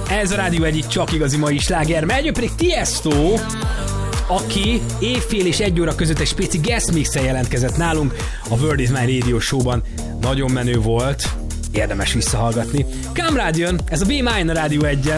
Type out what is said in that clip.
Ez a Rádió egyik csak igazi mai sláger. Megy pedig Tiesto, aki éjfél és 1 óra között egy spéci guest mixen jelentkezett nálunk a World is My Radio Show-ban. Nagyon menő volt, érdemes visszahallgatni. Kamrád jön, ez a Be Mine a Rádió 1-en.